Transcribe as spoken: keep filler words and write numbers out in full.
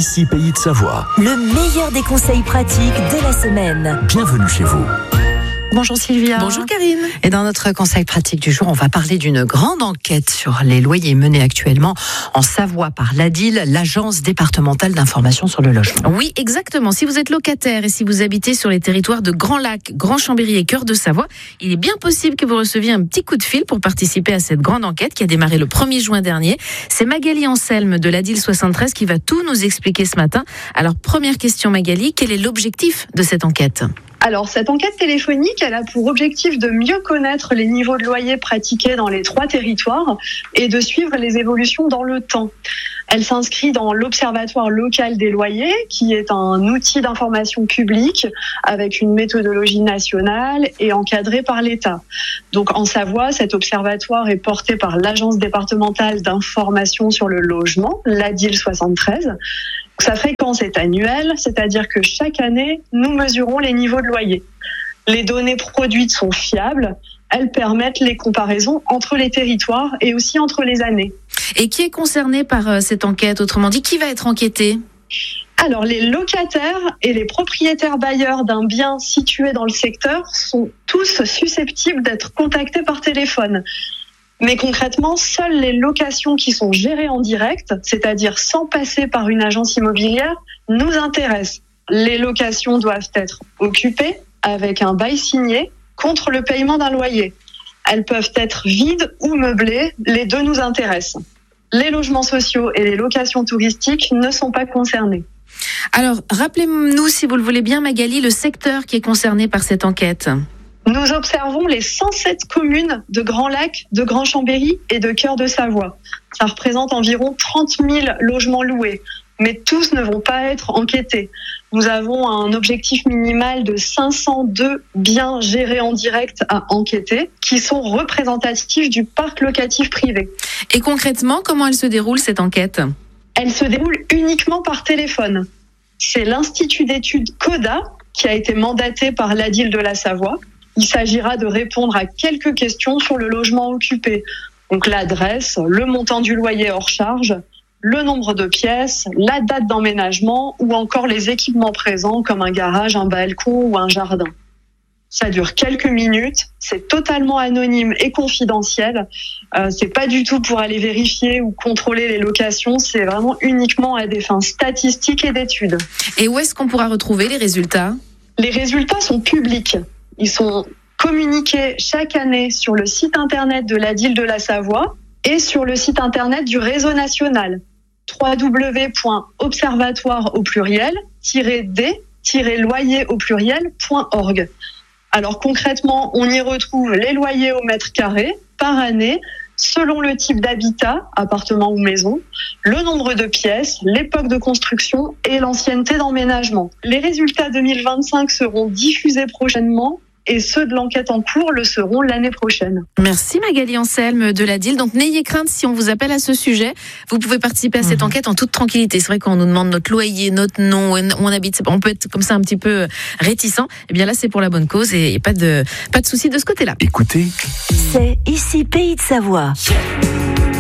Ici Pays de Savoie. Le meilleur des conseils pratiques de la semaine. Bienvenue chez vous. Bonjour Sylvia. Bonjour Karine. Et dans notre conseil pratique du jour, on va parler d'une grande enquête sur les loyers menée actuellement en Savoie par l'A D I L, l'Agence départementale d'information sur le logement. Oui, exactement. Si vous êtes locataire et si vous habitez sur les territoires de Grand Lac, Grand Chambéry et Cœur de Savoie, il est bien possible que vous receviez un petit coup de fil pour participer à cette grande enquête qui a démarré le premier juin dernier. C'est Magali Anselme de l'A D I L soixante-treize qui va tout nous expliquer ce matin. Alors, première question Magali, quel est l'objectif de cette enquête ? Alors, cette enquête téléphonique, elle a pour objectif de mieux connaître les niveaux de loyer pratiqués dans les trois territoires et de suivre les évolutions dans le temps. Elle s'inscrit dans l'Observatoire local des loyers, qui est un outil d'information publique avec une méthodologie nationale et encadré par l'État. Donc, en Savoie, cet observatoire est porté par l'Agence départementale d'information sur le logement, l'A D I L soixante-treize. Sa fréquence est annuelle, c'est-à-dire que chaque année, nous mesurons les niveaux de loyer. Les données produites sont fiables, elles permettent les comparaisons entre les territoires et aussi entre les années. Et qui est concerné par cette enquête ? Autrement dit, qui va être enquêté ? Alors, les locataires et les propriétaires bailleurs d'un bien situé dans le secteur sont tous susceptibles d'être contactés par téléphone. Mais concrètement, seules les locations qui sont gérées en direct, c'est-à-dire sans passer par une agence immobilière, nous intéressent. Les locations doivent être occupées avec un bail signé contre le paiement d'un loyer. Elles peuvent être vides ou meublées, les deux nous intéressent. Les logements sociaux et les locations touristiques ne sont pas concernés. Alors, rappelez-nous, si vous le voulez bien, Magali, le secteur qui est concerné par cette enquête. Nous observons les cent sept communes de Grand Lac, de Grand Chambéry et de Cœur de Savoie. Ça représente environ trente mille logements loués, mais tous ne vont pas être enquêtés. Nous avons un objectif minimal de cinq cent deux biens gérés en direct à enquêter, qui sont représentatifs du parc locatif privé. Et concrètement, comment elle se déroule cette enquête ? Elle se déroule uniquement par téléphone. C'est l'Institut d'études CODA qui a été mandaté par l'A D I L de la Savoie. Il s'agira de répondre à quelques questions sur le logement occupé. Donc l'adresse, le montant du loyer hors charge, le nombre de pièces, la date d'emménagement ou encore les équipements présents comme un garage, un balcon ou un jardin. Ça dure quelques minutes, c'est totalement anonyme et confidentiel. Euh, c'est pas du tout pour aller vérifier ou contrôler les locations, c'est vraiment uniquement à des fins statistiques et d'études. Et où est-ce qu'on pourra retrouver les résultats ? Les résultats sont publics. Ils sont communiqués chaque année sur le site internet de l'A D I L de la Savoie et sur le site internet du réseau national w w w point observatoire au pluriel d loyer au pluriel point org. Alors concrètement, on y retrouve les loyers au mètre carré par année selon le type d'habitat, appartement ou maison, le nombre de pièces, l'époque de construction et l'ancienneté d'emménagement. Les résultats deux mille vingt-cinq seront diffusés prochainement et ceux de l'enquête en cours le seront l'année prochaine. Merci Magali Anselme de l'A D I L. Donc n'ayez crainte si on vous appelle à ce sujet. Vous pouvez participer à cette mmh. enquête en toute tranquillité. C'est vrai qu'on nous demande notre loyer, notre nom, où on habite, on peut être comme ça un petit peu réticent. Eh bien là c'est pour la bonne cause et pas de, pas de souci de ce côté-là. Écoutez, c'est Ici Pays de Savoie.